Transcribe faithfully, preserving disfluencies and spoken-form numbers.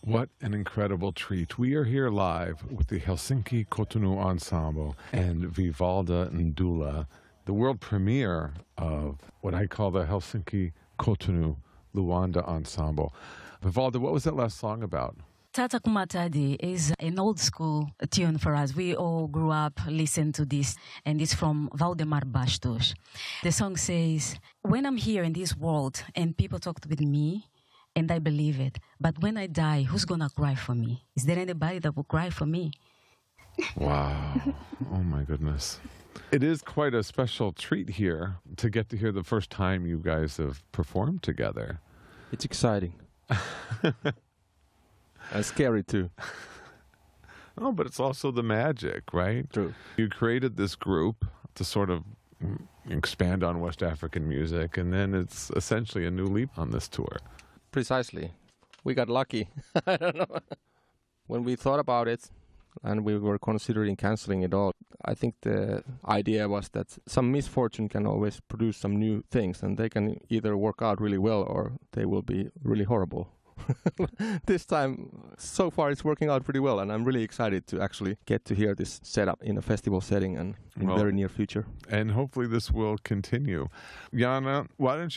What an incredible treat. We are here live with the Helsinki Cotonou Ensemble and Vivalda Ndula, the world premiere of what I call the Helsinki Cotonou Luanda Ensemble. Vivalda, what was that last song about? Tata Kumatadi is an old school tune for us. We all grew up listening to this, and it's from Valdemar Bastos. The song says, when I'm here in this world and people talk with me, and I believe it, but when I die, who's going to cry for me? Is there anybody that will cry for me? Wow. Oh, my goodness. It is quite a special treat here to get to hear the first time you guys have performed together. It's exciting. And scary, too. Oh, but it's also the magic, right? True. You created this group to sort of expand on West African music, and then it's essentially a new leap on this tour. Precisely. We got lucky. I don't know. When we thought about it and we were considering canceling it all, I think the idea was that some misfortune can always produce some new things, and they can either work out really well or they will be really horrible. This time, so far, it's working out pretty well, and I'm really excited to actually get to hear this setup in a festival setting and in well, very near future. And hopefully this will continue. Jana, why don't